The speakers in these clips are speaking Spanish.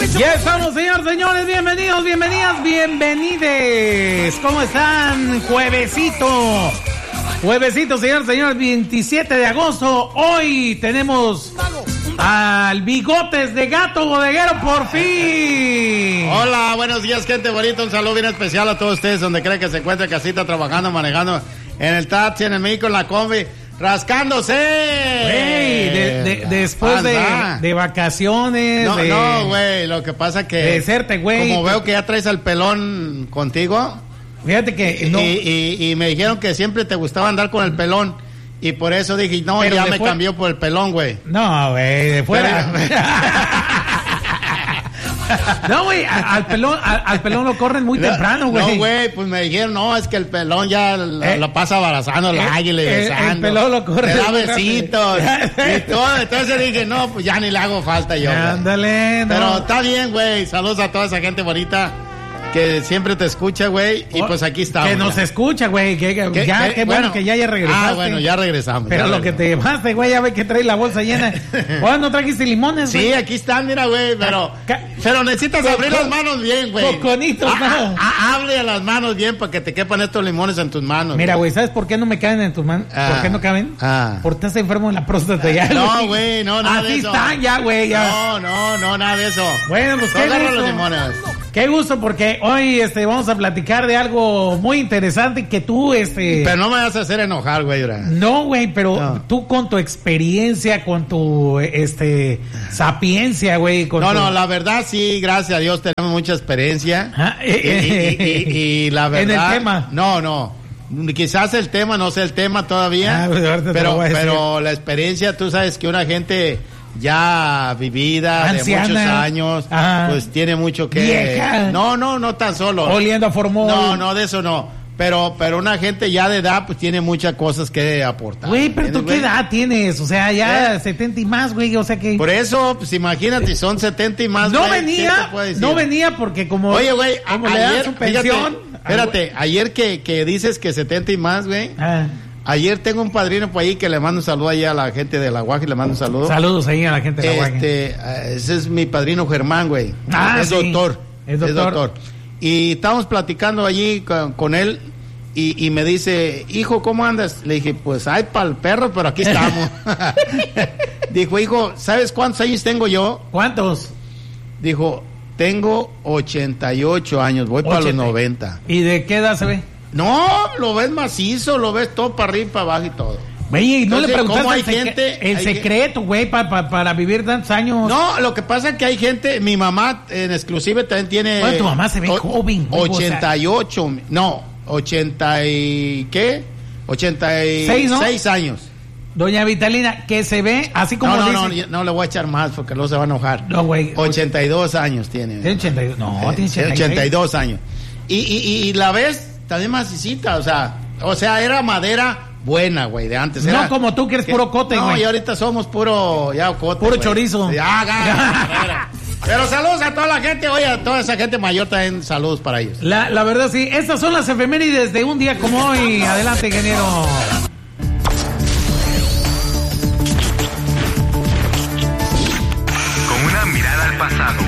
Ya estamos, señores, bienvenidos, bienvenidas, bienvenides. ¿Cómo están? Juevesito, señores, 27 de agosto. Hoy tenemos al Bigotes de Gato Bodeguero, por fin. Hola, buenos días, gente bonita. Un saludo bien especial a todos ustedes, donde creen que se encuentre casita, trabajando, manejando, en el taxi, en el micro, en la combi, rascándose. Güey, después de vacaciones. No, güey, lo que pasa que... De serte, güey. Como veo que ya traes al pelón contigo. Fíjate que... No. Y me dijeron que siempre te gustaba andar con el pelón. Y por eso dije, no, pero ya me cambió por el pelón, güey. No, güey, de fuera. No, güey, al pelón lo corren muy temprano, güey. No, güey, pues me dijeron, no, es que el pelón ya lo pasa abrazando al águila y besando. El pelón lo corre. Le da besitos y todo. Entonces dije, no, pues ya ni le hago falta yo. Ándale, no. Pero está bien, güey. Saludos a toda esa gente bonita que siempre te escucha, güey, y pues aquí estamos. Que nos escucha, güey, qué bueno que ya regresaste. Bueno, ya regresamos. Pero lo que te llevaste, güey, ya ve que traes la bolsa llena. ¿Cuándo no trajiste limones, güey? Sí, aquí están, mira, güey, pero necesitas abrir las manos bien, güey. Coconitos, no. Abre las manos bien para que te quepan estos limones en tus manos. Mira, güey, ¿sabes por qué no me caben en tus manos? ¿Por qué no caben? Porque estás enfermo en la próstata ya. No, güey, no, nada de eso. Así están ya, güey, ya. No, nada de eso. Bueno, pues qué gusto. Los limones. Qué gusto, porque hoy vamos a platicar de algo muy interesante que tú Pero no me vas a hacer enojar, güey. No, güey, pero tú con tu experiencia, con tu sapiencia, güey. No, la verdad sí, gracias a Dios tenemos mucha experiencia. Y la verdad. En el tema. No. Quizás el tema, no sé el tema todavía. Pero la experiencia, tú sabes que una gente ya vivida, anciana, de muchos años, pues tiene mucho que... Vieja. No tan solo. Oliendo a formol. No, de eso no. Pero una gente ya de edad, pues tiene muchas cosas que aportar. Güey, pero tú qué edad tienes, o sea, ya 70 y más, güey, o sea que... Por eso, pues imagínate, son 70 y más, no güey. No venía porque como... Oye, güey, le dan su pensión... Espérate, ayer que dices que 70 y más, güey... Ayer tengo un padrino por ahí que le mando un saludo ahí a la gente de La Guaje, le mando un saludo. Saludos ahí a la gente de La Guaje. Ese es mi padrino Germán, güey. Es doctor. Es doctor. Y estábamos platicando allí con él y me dice, hijo, ¿cómo andas? Le dije, pues hay pa'l perro, pero aquí estamos. Dijo, hijo, ¿sabes cuántos años tengo yo? ¿Cuántos? Dijo, tengo 88 años, voy para los 90. ¿Y de qué edad se ve? No, lo ves macizo, lo ves todo para arriba y para abajo y todo. Güey, no le preguntaste hay gente, el secreto, güey, para vivir tantos años. No, lo que pasa es que hay gente, mi mamá en exclusive también tiene... Bueno, tu mamá se ve joven. 88, no, 80 y... ¿qué? 86 ¿no? años. Doña Vitalina, que se ve así como no le voy a echar más porque luego se va a enojar. No, güey. 82 años tiene. ¿Tiene 82? No, tiene 82 años. Y la ves... también macicita, o sea, era madera buena, güey, de antes. No como tú que eres puro cote, güey. No, y ahorita somos puro cote, puro chorizo. Pero saludos a toda la gente, oye, a toda esa gente mayor también, saludos para ellos. La verdad, sí, estas son las efemérides de un día como hoy. Adelante, ingeniero. Con una mirada al pasado.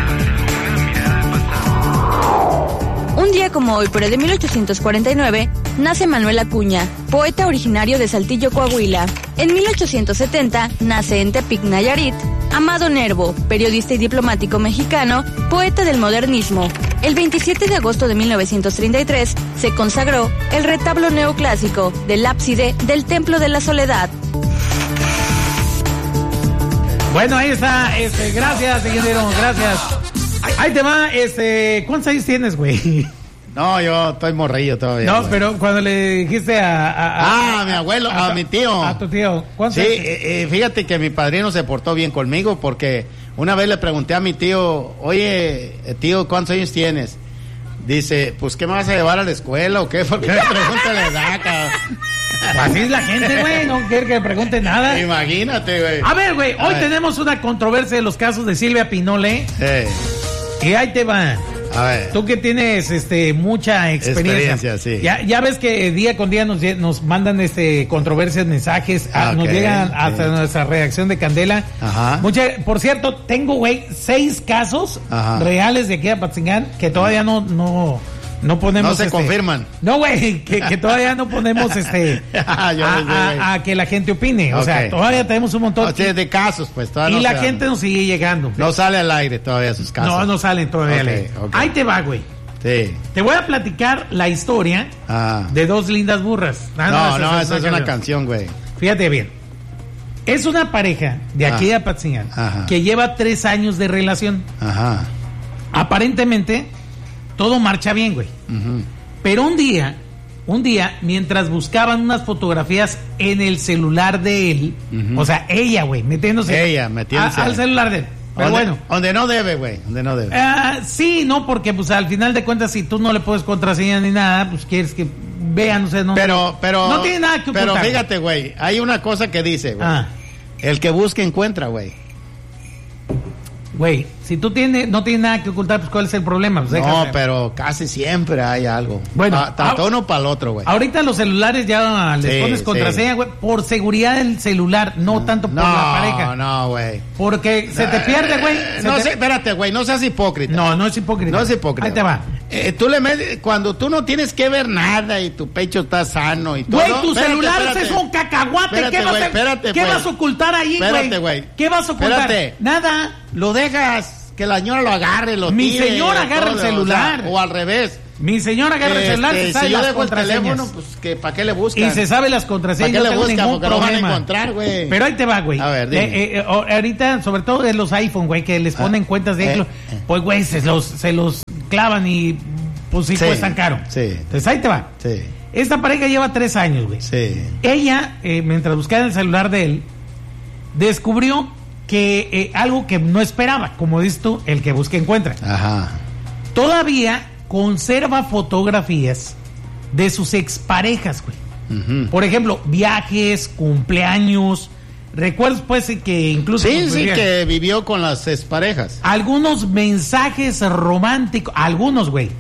Un día como hoy, pero de 1849, nace Manuel Acuña, poeta originario de Saltillo, Coahuila. En 1870, nace en Tepic, Nayarit, Amado Nervo, periodista y diplomático mexicano, poeta del modernismo. El 27 de agosto de 1933, se consagró el retablo neoclásico del ábside del Templo de la Soledad. Bueno, ahí está, gracias, ingeniero, gracias. Ahí te va, ¿cuántos años tienes, güey? No, yo estoy morrillo todavía. No, güey. pero cuando le dijiste a mi abuelo, a mi tío. A tu tío. ¿Cuántos años? Fíjate que mi padrino se portó bien conmigo porque una vez le pregunté a mi tío, oye, tío, ¿cuántos años tienes? Dice, pues, ¿qué me vas a llevar a la escuela o qué? Porque me pregunta la edad, cabrón. Así es la gente, güey, no quiere que me pregunte nada. Imagínate, güey. A ver, güey, hoy tenemos una controversia de los casos de Silvia Pinole. Y ahí te va. A ver. Tú que tienes mucha experiencia. Sí. Ya ves que día con día nos mandan controversias, mensajes, nos llegan hasta nuestra redacción de Candela. Ajá. Por cierto, tengo, güey, 6 casos reales de aquí a Apatzingán que todavía no ponemos. No se confirman. No, güey, que todavía no ponemos a que la gente opine. O sea, todavía tenemos un montón. O sea, de casos, pues todavía. Y la gente nos sigue llegando. No sale al aire todavía sus casos. No salen todavía al aire. Ahí te va, güey. Sí. Te voy a platicar la historia de 2 lindas burras. No, esa es una canción, güey. Fíjate bien. Es una pareja de aquí de Apatzingán que lleva 3 años de relación. Ajá. Aparentemente todo marcha bien, güey. Pero un día, mientras buscaban unas fotografías en el celular de él, o sea, ella, güey, metiéndose al celular de él. Pero bueno. Donde no debe, güey. Donde no debe. Sí, no, porque pues al final de cuentas, si tú no le puedes contraseña ni nada, pues quieres que vean, o sea, no. Pero no tiene nada que ocultar. Pero fíjate, güey, hay una cosa que dice, güey. El que busca encuentra, güey. Güey, si tú no tienes nada que ocultar, pues ¿cuál es el problema? Pues no, pero casi siempre hay algo. Bueno, tanto uno para el otro, güey. Ahorita los celulares ya les pones contraseña, güey, por seguridad del celular, no tanto por la pareja. No, güey. Porque se te pierde, güey. Espérate, güey, no seas hipócrita. No es hipócrita. No es hipócrita. Ahí te va. Tú le metes, cuando tú no tienes que ver nada y tu pecho está sano y todo. Güey, tu celular es un cacahuate. ¿Qué vas a ocultar ahí, güey? Espérate, güey. ¿Qué vas a ocultar? Espérate. Nada. Lo dejas, que la señora lo agarre, lo Mi tire. señora agarra el celular. O al revés. Mi señora agarra el celular, se sabe si yo las dejo contraseñas. El teléfono, pues, ¿para qué le buscan? Y se sabe las contraseñas. ¿Para qué no le buscan? Porque problema. lo van a encontrar, güey. Pero ahí te va, güey. A ver, dime. Ahorita, sobre todo de los iPhone, güey, que les ponen cuentas de pues, güey, se los clavan y pues sí cuestan caro. Sí. Entonces ahí te va. Sí. Esta pareja lleva 3 años, güey. Sí. Ella, mientras buscaba el celular de él, descubrió que algo que no esperaba, como dices tú, el que busca encuentra. Ajá. Todavía conserva fotografías de sus exparejas, güey. Por ejemplo, viajes, cumpleaños, recuerdos, pues, que incluso... Sí, que vivió con las exparejas. Algunos mensajes románticos, algunos, güey,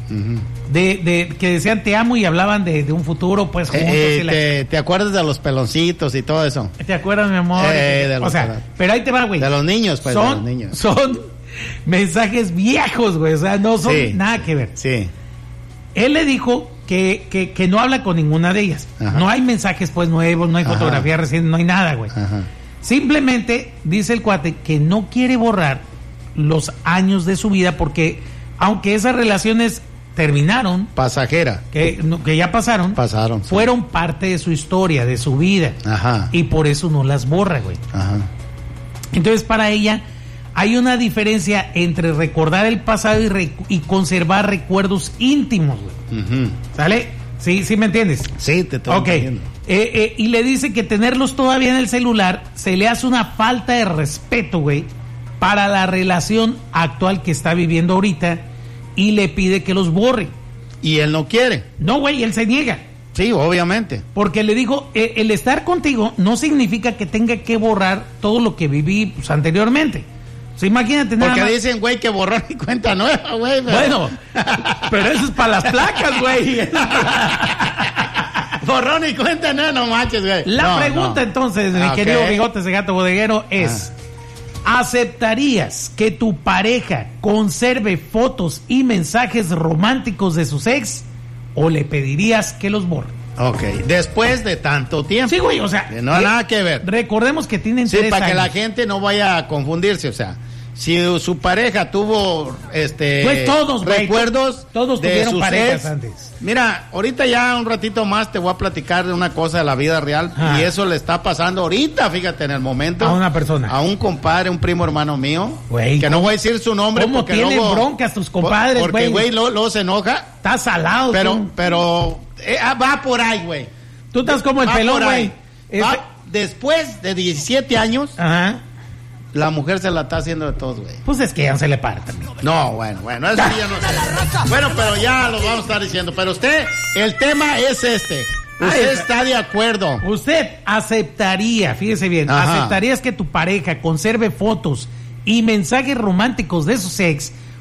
de que decían te amo y hablaban de un futuro, pues, juntos. ¿Te acuerdas de los peloncitos y todo eso? ¿Te acuerdas, mi amor? O sea, pero ahí te va, güey. De los niños, pues, de los niños. Son mensajes viejos, güey, o sea, no son nada que ver. Sí. Él le dijo que no habla con ninguna de ellas. Ajá. No hay mensajes, pues, nuevos, no hay fotografías recientes, no hay nada, güey. Ajá. Simplemente dice el cuate que no quiere borrar los años de su vida porque, aunque esas relaciones terminaron, pasajera, que ya pasaron, fueron parte de su historia, de su vida. Ajá. Y por eso no las borra, güey. Ajá. Entonces, para ella hay una diferencia entre recordar el pasado y conservar recuerdos íntimos, güey. ¿Sale? ¿Sí me entiendes? Sí, te estoy entendiendo. Y le dice que tenerlos todavía en el celular se le hace una falta de respeto, güey, para la relación actual que está viviendo ahorita, y le pide que los borre. ¿Y él no quiere? No, güey, él se niega. Sí, obviamente. Porque le dijo, el estar contigo no significa que tenga que borrar todo lo que viví, pues, anteriormente. O sea, imagínate nada porque más. dicen, güey, que borrón y cuenta nueva, güey. Bueno, pero eso es para las placas, güey. Borrón y cuenta nueva, no manches, güey. La pregunta entonces, mi querido Bigotes de Gato Bodeguero, es... ¿aceptarías que tu pareja conserve fotos y mensajes románticos de sus ex o le pedirías que los borre? Ok, después de tanto tiempo. Sí, güey, o sea... no hay nada que ver. Recordemos que tienen 3 años. Sí, para que la gente no vaya a confundirse, o sea... Si su pareja tuvo pues todos, recuerdos todos de tuvieron sus parejas ex. Antes. Mira, ahorita ya un ratito más te voy a platicar de una cosa de la vida real. Y eso le está pasando ahorita, fíjate, en el momento. A una persona. A un compadre, un primo hermano mío. Güey, que no voy a decir su nombre. ¿Cómo porque tienen luego, broncas tus compadres, güey? Porque, güey, luego se enoja. Está salado. Pero va por ahí, güey. Tú estás como el pelón, güey. Después de 17 años... Ajá. La mujer se la está haciendo de todos, güey. Pues es que ya no se le para también. No, bueno, eso ya no sé. Bueno, pero ya lo vamos a estar diciendo. Pero usted, el tema es este. Usted está de acuerdo. Usted aceptaría, fíjese bien, ¿aceptarías que tu pareja conserve fotos y mensajes románticos de sus ex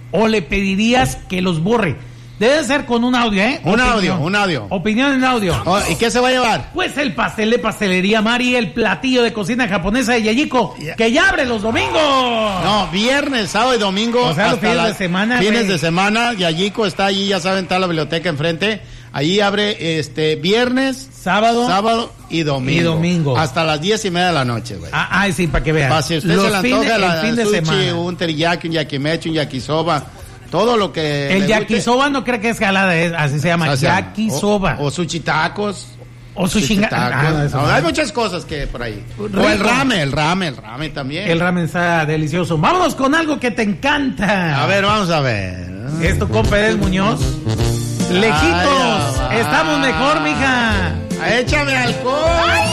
o le pedirías que los borre? Debe ser con un audio, ¿eh? Un audio. Opinión en audio. ¿Y qué se va a llevar? Pues el pastel de Pastelería Mari, el platillo de cocina japonesa de Yayiko, que ya abre los domingos. No, viernes, sábado y domingo. O sea, los fines de semana. Fines de semana, Yayiko está allí, ya saben, está la biblioteca enfrente. Allí abre viernes, sábado y domingo. Hasta las 10:30 de la noche, güey. Sí, para que vean. Para si usted se le antoja fin de semana. Un teriyaki, un yakimechi, un yakisoba. Todo lo que. El yakisoba no cree que es jalada, así se llama. Yakisoba. O sushi tacos. O sushi tacos. Hay muchas cosas que por ahí. Rico. O el ramen también. El ramen está delicioso. Vámonos con algo que te encanta. A ver, vamos a ver. Esto con Pérez Muñoz. Lejitos. Estamos mejor, mija. Échame alcohol.